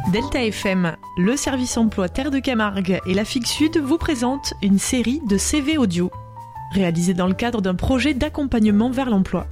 Delta FM, le service emploi Terre de Camargue et la FIG Sud vous présentent une série de CV audio, réalisée dans le cadre d'un projet d'accompagnement vers l'emploi.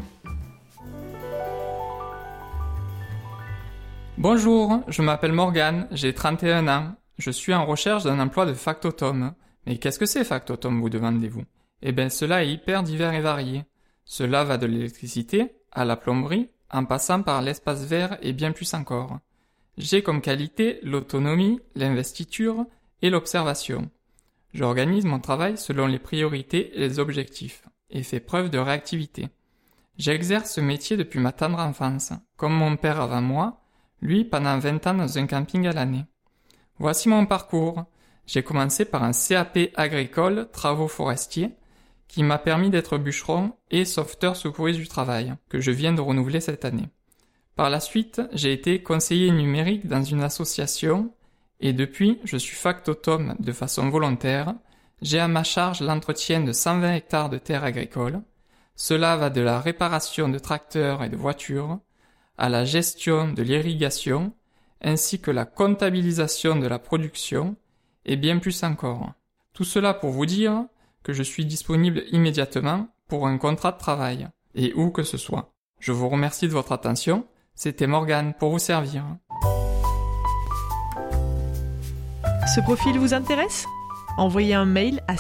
Bonjour, je m'appelle Morgane, j'ai 31 ans. Je suis en recherche d'un emploi de factotum. Mais qu'est-ce que c'est factotum, vous demandez-vous ? Eh bien, cela est hyper divers et varié. Cela va de l'électricité à la plomberie, en passant par l'espace vert et bien plus encore. J'ai comme qualité l'autonomie, l'investiture et l'observation. J'organise mon travail selon les priorités et les objectifs, et fais preuve de réactivité. J'exerce ce métier depuis ma tendre enfance, comme mon père avant moi, lui pendant 20 ans dans un camping à l'année. Voici mon parcours. J'ai commencé par un CAP agricole, travaux forestiers, qui m'a permis d'être bûcheron et sauveteur secouriste du travail, que je viens de renouveler cette année. Par la suite, j'ai été conseiller numérique dans une association et depuis, je suis factotum de façon volontaire. J'ai à ma charge l'entretien de 120 hectares de terres agricoles. Cela va de la réparation de tracteurs et de voitures à la gestion de l'irrigation ainsi que la comptabilisation de la production et bien plus encore. Tout cela pour vous dire que je suis disponible immédiatement pour un contrat de travail et où que ce soit. Je vous remercie de votre attention. C'était Morgane pour vous servir. Ce profil vous intéresse ? Envoyez un mail à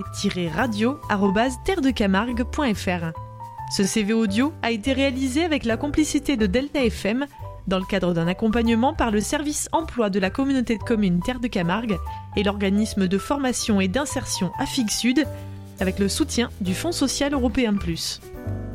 cv-radio@terredecamargue.fr. Ce CV audio a été réalisé avec la complicité de Delta FM dans le cadre d'un accompagnement par le service emploi de la communauté de communes Terre de Camargue et l'organisme de formation et d'insertion FIG Sud avec le soutien du Fonds social européen+.